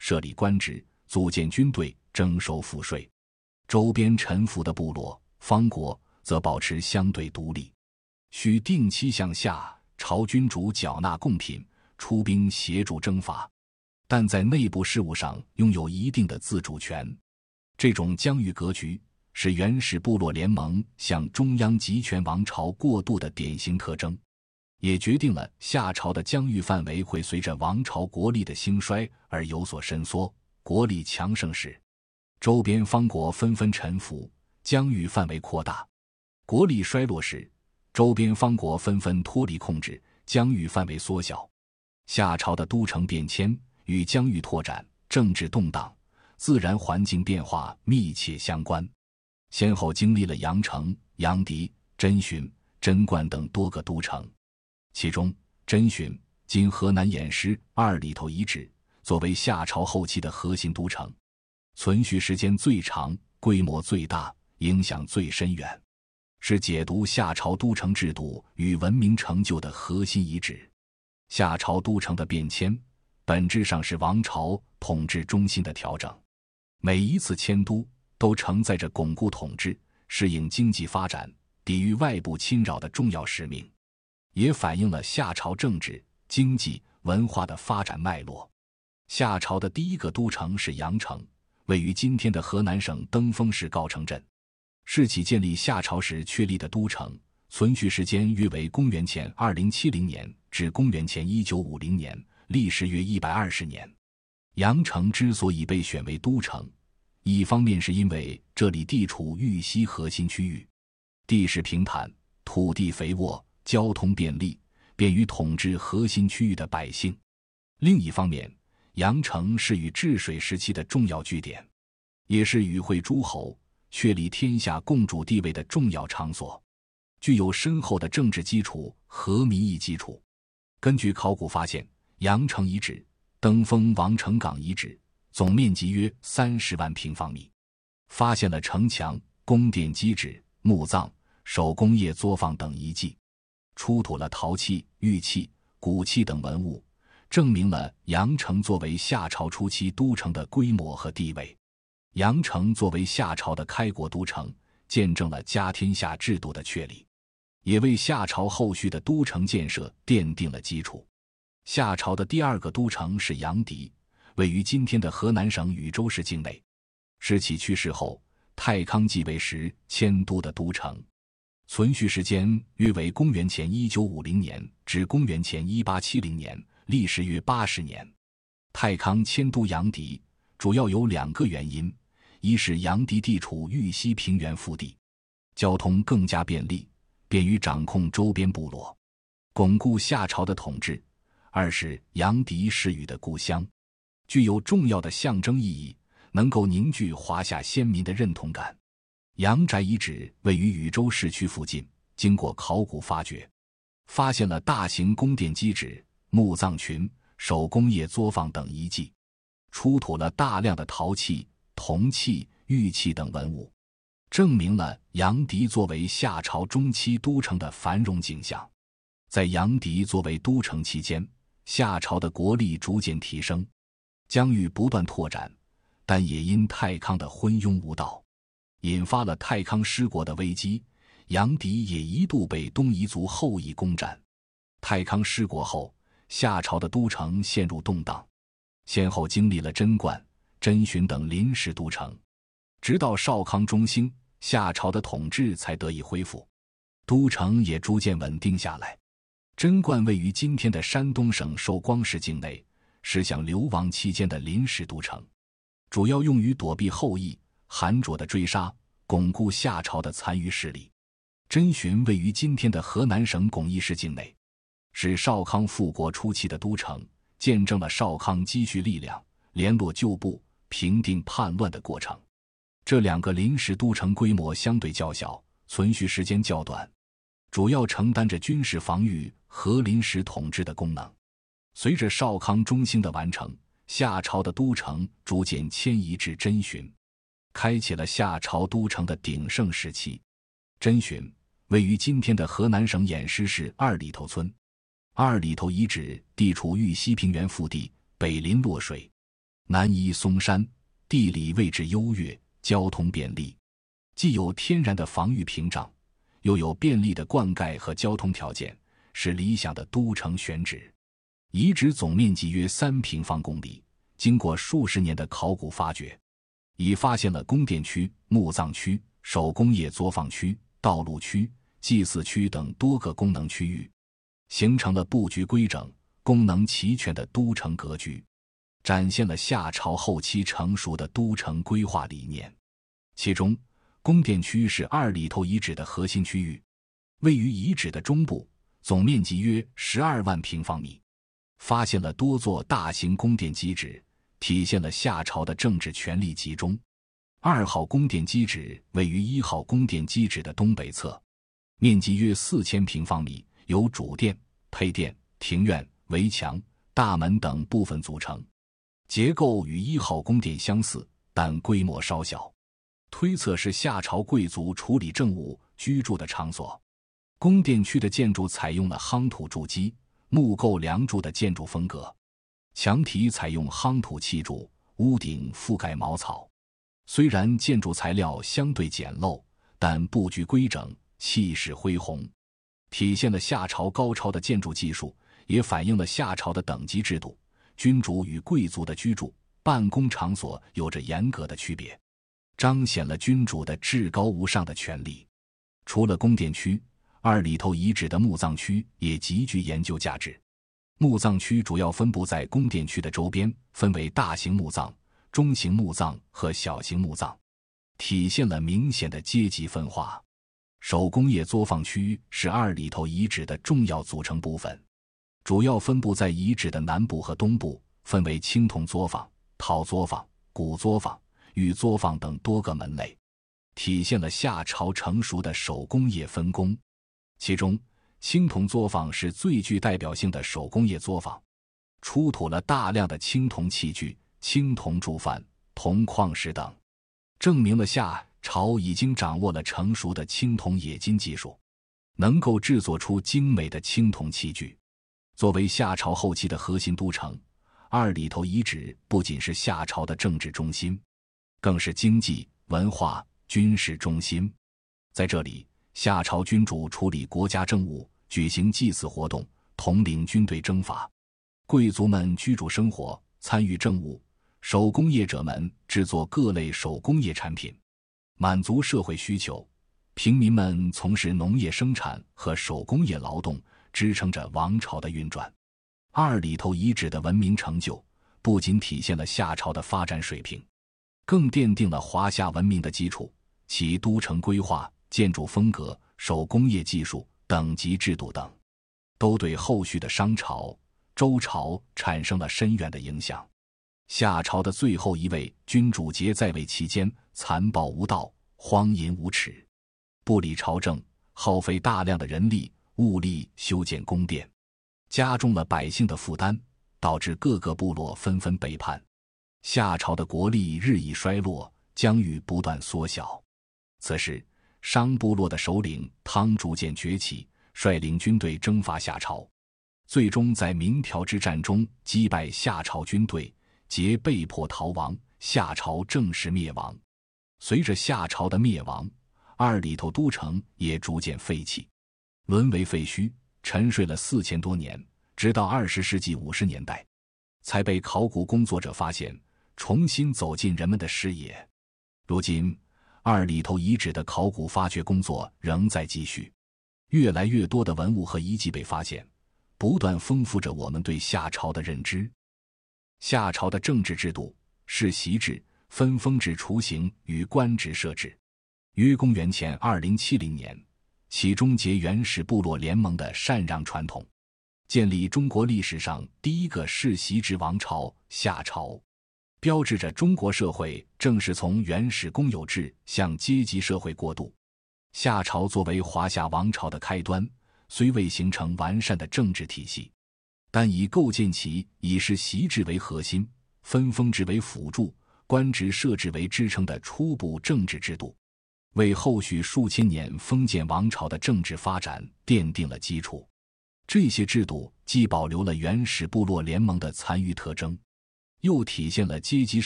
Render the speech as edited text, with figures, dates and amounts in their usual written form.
设立官职，组建军队，征收赋税。周边臣服的部落、方国则保持相对独立，需定期向夏朝君主缴纳贡品，出兵协助征伐，但在内部事务上拥有一定的自主权。这种疆域格局是原始部落联盟向中央集权王朝过渡的典型特征，也决定了夏朝的疆域范围会随着王朝国力的兴衰而有所伸缩。国力强盛时，周边方国纷纷臣服，疆域范围扩大；国力衰落时，周边方国纷纷脱离控制，疆域范围缩小。夏朝的都城变迁与疆域拓展、政治动荡、自然环境变化密切相关，先后经历了阳城、阳翟、真寻、贞观等多个都城。其中真寻今河南偃师二里头遗址作为夏朝后期的核心都城，存续时间最长，规模最大，影响最深远，是解读夏朝都城制度与文明成就的核心遗址。夏朝都城的变迁本质上是王朝统治中心的调整，每一次迁都都承载着巩固统治、适应经济发展、抵御外部侵扰的重要使命，也反映了夏朝政治、经济、文化的发展脉络。夏朝的第一个都城是阳城，位于今天的河南省登封市诰城镇，是其建立夏朝时确立的都城，存续时间约为公元前2070年至公元前1950年，历时约120年。阳城之所以被选为都城，一方面是因为这里地处豫西核心区域，地势平坦，土地肥沃，交通便利，便于统治核心区域的百姓；另一方面，阳城是禹治水时期的重要据点，也是禹会诸侯确立天下共主地位的重要场所，具有深厚的政治基础和民意基础。根据考古发现，阳城遗址、登封王城岗遗址总面积约30万平方米，发现了城墙、宫殿基址、墓葬、手工业作坊等遗迹，出土了陶器、玉器、骨器等文物，证明了阳城作为夏朝初期都城的规模和地位。阳城作为夏朝的开国都城，见证了家天下制度的确立，也为夏朝后续的都城建设奠定了基础。夏朝的第二个都城是阳翟，位于今天的河南省禹州市境内，是其去世后太康继位时迁都的都城，存续时间约为公元前1950年至公元前1870年，历时约80年。太康迁都阳翟主要有2个原因，一是阳翟地处豫西平原腹地，交通更加便利，便于掌控周边部落，巩固夏朝的统治；二是阳翟是禹的故乡，具有重要的象征意义，能够凝聚华夏先民的认同感。阳翟遗址位于禹州市区附近，经过考古发掘，发现了大型宫殿基址、墓葬群、手工业作坊等遗迹，出土了大量的陶器、铜器、玉器等文物，证明了阳翟作为夏朝中期都城的繁荣景象。在阳翟作为都城期间，夏朝的国力逐渐提升，疆域不断拓展，但也因太康的昏庸无道，引发了太康失国的危机，阳翟也一度被东夷族后裔攻占。太康失国后，夏朝的都城陷入动荡，先后经历了贞观、真寻等临时都城，直到少康中兴，夏朝的统治才得以恢复，都城也逐渐稳定下来。贞观位于今天的山东省寿光市境内，是享流亡期间的临时都城，主要用于躲避后裔韩卓的追杀，巩固夏朝的残余势力。真寻位于今天的河南省巩义市境内，是少康复国初期的都城，见证了少康积蓄力量、联络旧部、平定叛乱的过程。这2个临时都城规模相对较小，存续时间较短，主要承担着军事防御和临时统治的功能。随着少康中兴的完成，夏朝的都城逐渐迁移至真寻，开启了夏朝都城的鼎盛时期。真寻位于今天的河南省偃师市二里头村，二里头遗址地处豫西平原腹地，北临洛水， 南依嵩山，地理位置优越，交通便利，既有天然的防御屏障，又有便利的灌溉和交通条件，是理想的都城选址。遗址总面积约3平方公里，经过数十年的考古发掘，已发现了宫殿区、墓葬区、手工业作坊区、道路区、祭祀区等多个功能区域，形成了布局规整、功能齐全的都城格局，展现了夏朝后期成熟的都城规划理念。其中，宫殿区是二里头遗址的核心区域，位于遗址的中部，总面积约12万平方米，发现了多座大型宫殿基址，体现了夏朝的政治权力集中。2号宫殿基址位于1号宫殿基址的东北侧，面积约4000平方米，由主殿、配殿、庭院、围墙、大门等部分组成，结构与1号宫殿相似，但规模稍小，推测是夏朝贵族处理政务、居住的场所。宫殿区的建筑采用了夯土筑基、木构梁柱的建筑风格，墙体采用夯土砌筑，屋顶覆盖茅草。虽然建筑材料相对简陋，但布局规整，气势恢宏，体现了夏朝高超的建筑技术，也反映了夏朝的等级制度，君主与贵族的居住、办公场所有着严格的区别，彰显了君主的至高无上的权力。除了宫殿区，二里头遗址的墓葬区也极具研究价值。墓葬区主要分布在宫殿区的周边，分为大型墓葬、中型墓葬和小型墓葬，体现了明显的阶级分化。手工业作坊区是二里头遗址的重要组成部分，主要分布在遗址的南部和东部，分为青铜作坊、陶作坊、骨作坊、玉作坊等多个门类，体现了夏朝成熟的手工业分工。其中，青铜作坊是最具代表性的手工业作坊，出土了大量的青铜器具、青铜铸范、铜矿石等，证明了夏朝已经掌握了成熟的青铜冶金技术，能够制作出精美的青铜器具。作为夏朝后期的核心都城，二里头遗址不仅是夏朝的政治中心，更是经济、文化、军事中心。在这里，夏朝君主处理国家政务，举行祭祀活动，统领军队征伐；贵族们居住生活，参与政务；手工业者们制作各类手工业产品，满足社会需求；平民们从事农业生产和手工业劳动，支撑着王朝的运转。二里头遗址的文明成就，不仅体现了夏朝的发展水平，更奠定了华夏文明的基础。其都城规划、建筑风格、手工业技术、等级制度等，都对后续的商朝、周朝产生了深远的影响。夏朝的最后一位君主桀在位期间，残暴无道，荒淫无耻，不理朝政，耗费大量的人力物力修建宫殿，加重了百姓的负担，导致各个部落纷纷背叛。夏朝的国力日益衰落，疆域不断缩小。此时，商部落的首领汤逐渐崛起，率领军队征伐夏朝，最终在鸣条之战中击败夏朝军队，桀被迫逃亡，夏朝正式灭亡。随着夏朝的灭亡，二里头都城也逐渐废弃，沦为废墟，沉睡了4000多年，直到20世纪50年代，才被考古工作者发现，重新走进人们的视野。如今，二里头遗址的考古发掘工作仍在继续，越来越多的文物和遗迹被发现，不断丰富着我们对夏朝的认知。夏朝的政治制度，世袭制、分封制雏形与官职设置。约公元前2070年，其终结原始部落联盟的禅让传统，建立中国历史上第一个世袭制王朝夏朝，标志着中国社会正式从原始公有制向阶级社会过渡。夏朝作为华夏王朝的开端，虽未形成完善的政治体系，但已构建起以世袭制为核心、分封制为辅助、官职设置为支撑的初步政治制度，为后续数千年封建王朝的政治发展奠定了基础。这些制度既保留了原始部落联盟的残余特征， 又体现了阶级